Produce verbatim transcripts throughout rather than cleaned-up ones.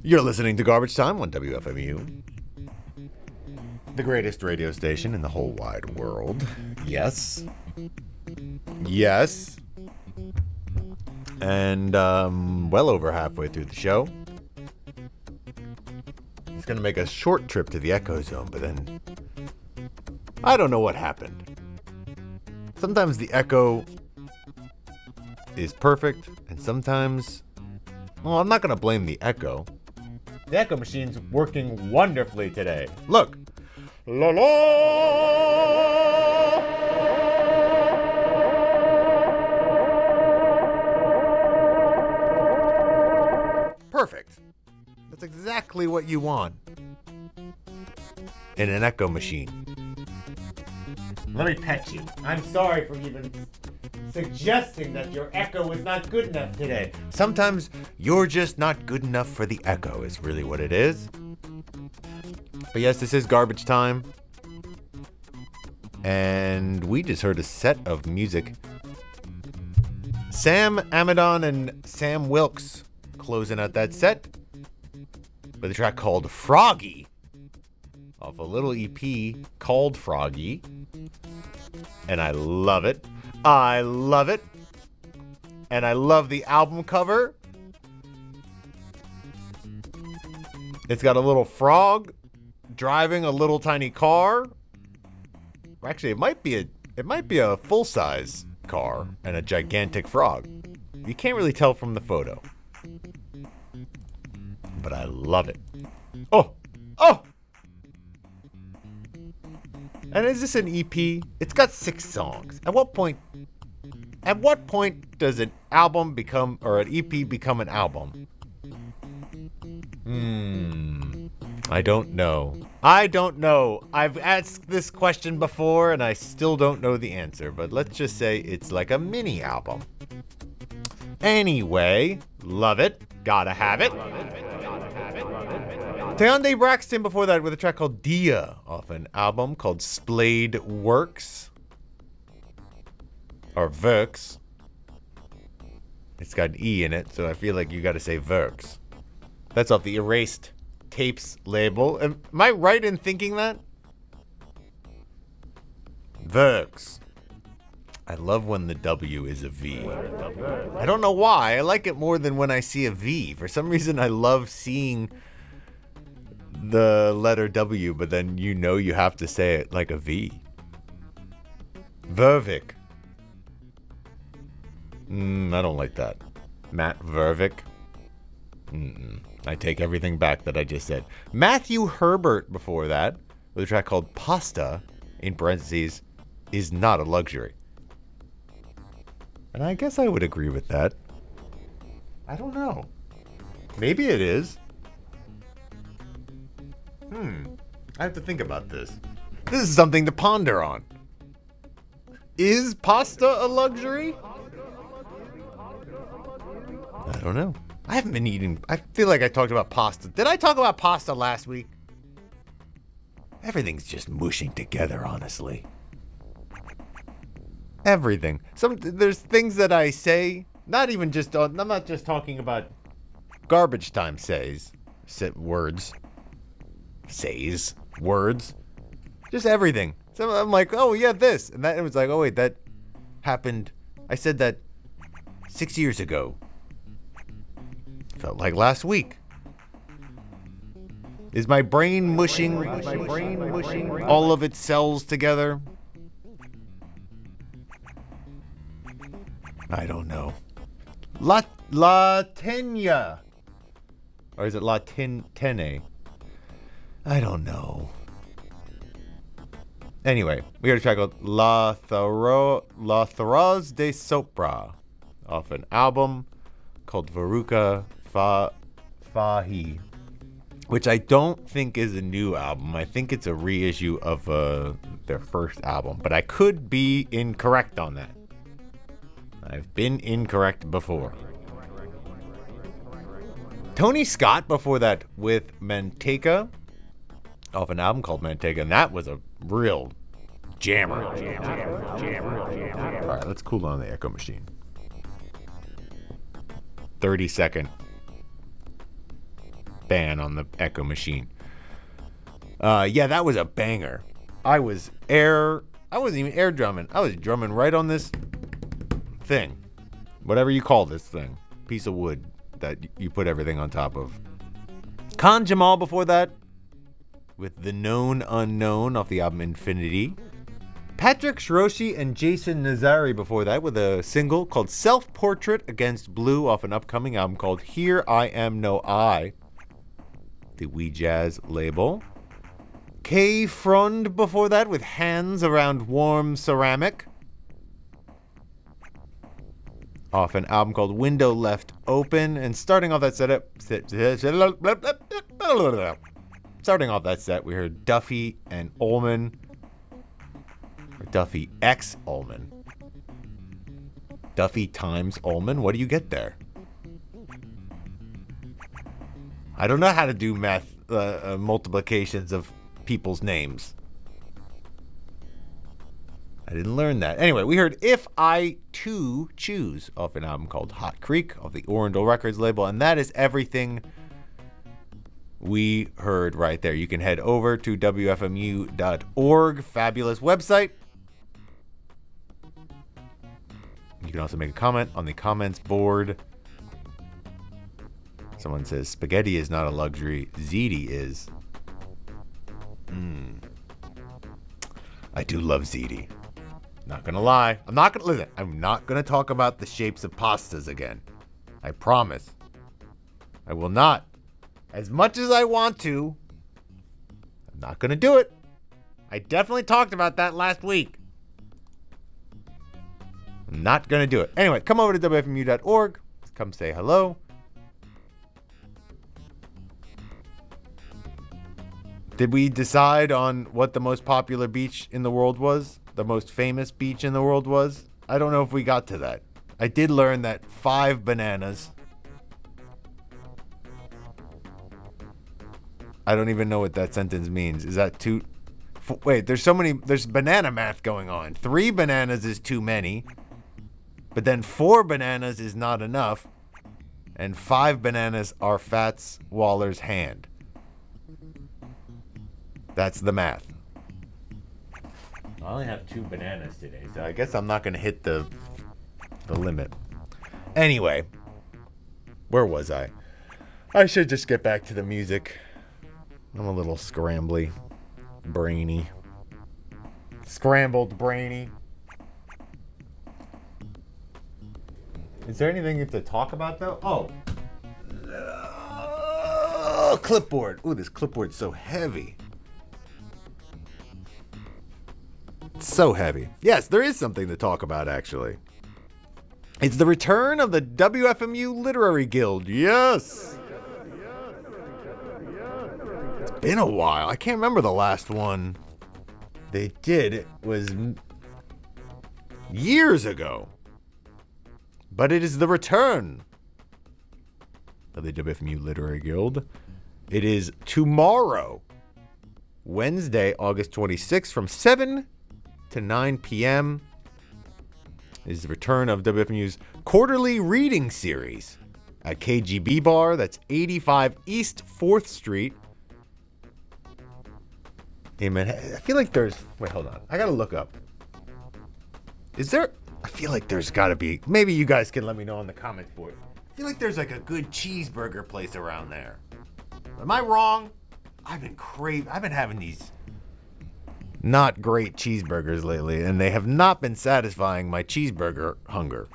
You're listening to Garbage Time on W F M U, the greatest radio station in the whole wide world. Yes. Yes. And, um, well over halfway through the show. It's going to make a short trip to the Echo Zone, but then I don't know what happened. Sometimes the Echo is perfect, and sometimes, well, I'm not going to blame the Echo. The Echo Machine's working wonderfully today. Look. La la. Perfect. That's exactly what you want in an Echo Machine. Let me pet you. I'm sorry for even suggesting that your Echo was not good enough today. Sometimes you're just not good enough for the Echo is really what it is. But yes, this is Garbage Time. And we just heard a set of music. Sam Amidon and Sam Wilkes closing out that set with a track called Froggy off a little E P called Froggy. And I love it. I love it. And I love the album cover. It's got a little frog driving a little tiny car. Actually, it might be a it might be a full-size car and a gigantic frog. You can't really tell from the photo. But I love it. Oh! Oh! And is this an E P? It's got six songs. At what point At what point does an album become or an E P become an album? Hmm. I don't know. I don't know. I've asked this question before and I still don't know the answer, but let's just say it's like a mini album. Anyway, love it. Gotta have it. Tayonde Braxton before that with a track called Dia off an album called Splayed Works. Or Verks. It's got an E in it, so I feel like you gotta say Verks. That's off the Erased Tapes label. Am, am I right in thinking that? Verks. I love when the W is a V. I don't know why. I like it more than when I see a V. For some reason, I love seeing the letter W, but then you know you have to say it like a V. Vervik. Mm, I don't like that. Matt Vervik. Mm-mm. I take everything back that I just said. Matthew Herbert before that, with a track called Pasta, in parentheses, is not a luxury. And I guess I would agree with that. I don't know. Maybe it is. Hmm. I have to think about this. This is something to ponder on. Is pasta a luxury? I don't know. I haven't been eating. I feel like I talked about pasta. Did I talk about pasta last week? Everything's just mushing together, honestly. Everything. Some there's things that I say. Not even just. I'm not just talking about garbage time says, say, words, says words. Just everything. So I'm like, oh yeah, this, and that. It was like, oh wait, that happened. I said that six years ago. Felt like last week. Is my brain mushing, my brain mushing all of its cells together? I don't know. La Latenia. Or is it Latin Tene? I don't know. Anyway, we got a track called La Tharo La Tharaz de Sopra off an album called Veruca Fa Fahi, which I don't think is a new album. I think it's a reissue of uh, their first album, but I could be incorrect on that. I've been incorrect before. Tony Scott before that with Manteca off an album called Manteca, and that was a real jammer. jammer, jammer, jammer. All right, let's cool down the Echo Machine. thirty second ban on the Echo Machine. Uh, yeah, that was a banger. I was air... I wasn't even air drumming. I was drumming right on this thing. Whatever you call this thing. Piece of wood that you put everything on top of. Khan Jamal before that. With The Known Unknown off the album Infinity. Patrick Shiroshi and Jason Nazari before that with a single called Self-Portrait Against Blue off an upcoming album called Here I Am No I. The We Jazz label. K. Frond before that with Hands Around Warm Ceramic. Off an album called Window Left Open. And starting off that setup... Starting off that set, we heard Duffy and Ullman. Or Duffy X Ullman. Duffy times Ullman? What do you get there? I don't know how to do math, uh, uh, multiplications of people's names. I didn't learn that. Anyway, we heard If I Too Choose off an album called Hot Creek of the Orindle Records label, and that is everything we heard right there. You can head over to W F M U dot org, fabulous website. You can also make a comment on the comments board. Someone says, spaghetti is not a luxury, ziti is. Mm. I do love ziti. Not gonna lie. I'm not gonna, listen, I'm not gonna talk about the shapes of pastas again. I promise. I will not. As much as I want to, I'm not gonna do it. I definitely talked about that last week. I'm not gonna do it. Anyway, come over to W F M U dot org. Come say hello. Did we decide on what the most popular beach in the world was? The most famous beach in the world was? I don't know if we got to that. I did learn that five bananas. I don't even know what that sentence means. Is that two? F- wait, there's so many. There's banana math going on. Three bananas is too many. But then four bananas is not enough. And five bananas are Fats Waller's hand. That's the math. I only have two bananas today, so I guess I'm not going to hit the the limit. Anyway, where was I? I should just get back to the music. I'm a little scrambly, brainy. Scrambled, brainy. Is there anything to talk about, though? Oh. Oh, clipboard. Ooh, this clipboard's so heavy. So heavy. Yes, there is something to talk about, actually. It's the return of the W F M U Literary Guild. Yes! It's been a while. I can't remember the last one they did. It was years ago. But it is the return of the W F M U Literary Guild. It is tomorrow, Wednesday, August twenty-sixth, from seven to nine p.m. is the return of W F M U's quarterly reading series at K G B Bar. That's eighty-five East fourth Street in Manhattan. I feel like there's... Wait, hold on. I gotta look up. Is there... I feel like there's gotta be... Maybe you guys can let me know on the comments board. I feel like there's like a good cheeseburger place around there. Am I wrong? I've been craving... I've been having these... not great cheeseburgers lately, and they have not been satisfying my cheeseburger hunger.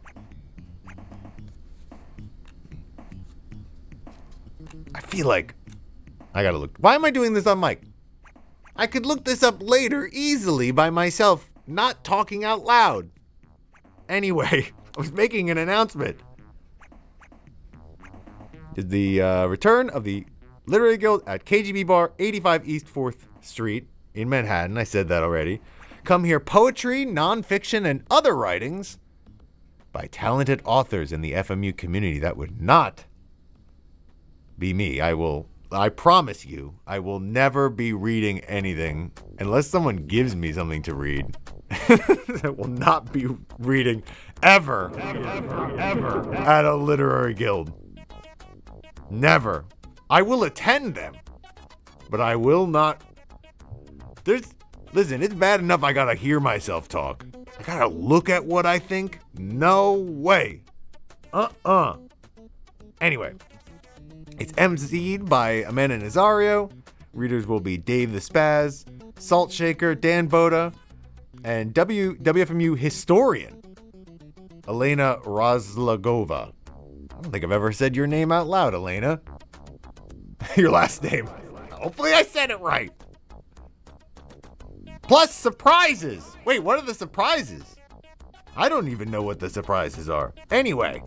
I feel like I gotta look. Why am I doing this on mic? I could look this up later easily by myself, not talking out loud. Anyway, I was making an announcement. The uh, return of the Literary Guild at K G B Bar, eighty-five East fourth Street. In Manhattan, I said that already. Come hear poetry, nonfiction, and other writings by talented authors in the F M U community. That would not be me. I will, I promise you, I will never be reading anything unless someone gives me something to read. I will not be reading ever, ever, ever, ever at a literary guild. Never. I will attend them, but I will not. There's, listen, it's bad enough I gotta hear myself talk. I gotta look at what I think? No way. Uh-uh. Anyway, it's emceed by Amanda Nazario. Readers will be Dave the Spaz, Salt Shaker, Dan Boda, and w, WFMU historian, Elena Rozlagova. I don't think I've ever said your name out loud, Elena. Your last name. Hopefully I said it right. Plus surprises. Wait, what are the surprises? I don't even know what the surprises are. Anyway,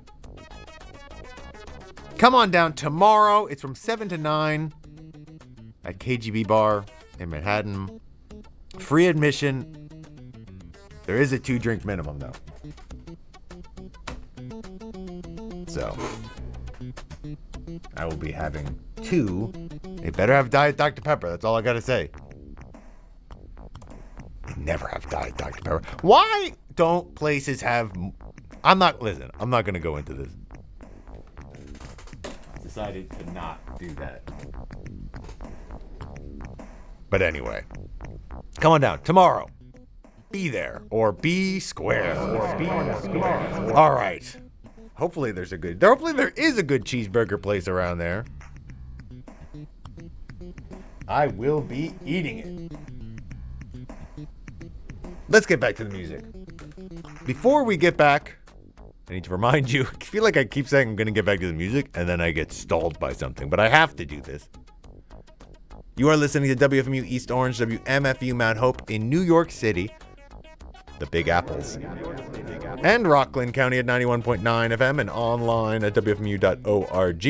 come on down tomorrow. It's from seven to nine at K G B Bar in Manhattan. Free admission. There is a two drink minimum though. So I will be having two. They better have Diet Doctor Pepper. That's all I gotta say. They never have Diet Doctor Pepper. Why don't places have... I'm not... Listen, I'm not gonna go into this. Decided to not do that. But anyway, come on down tomorrow. Be there or be square. Or be square. All right. Hopefully there's a good. Hopefully there is a good cheeseburger place around there. I will be eating it. Let's get back to the music. Before we get back, I need to remind you. I feel like I keep saying I'm going to get back to the music, and then I get stalled by something. But I have to do this. You are listening to W F M U East Orange, W M F U Mount Hope in New York City, the Big Apples, and Rockland County at ninety-one point nine F M and online at W F M U dot org.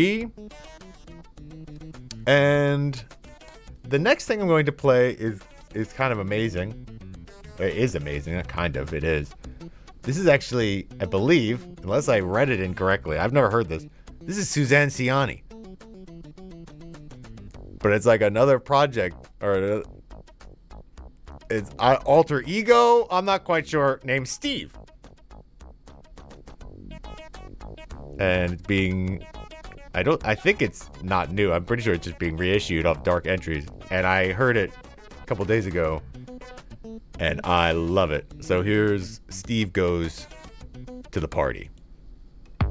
And the next thing I'm going to play is is kind of amazing. It is amazing, not kind of, it is. This is actually, I believe, unless I read it incorrectly, I've never heard this. This is Suzanne Ciani. But it's like another project, or it's uh, alter ego, I'm not quite sure, named Steve. And it's being, I don't, I think it's not new. I'm pretty sure it's just being reissued off Dark Entries. And I heard it a couple days ago, and I love it. So here's Steve Goes to the Party.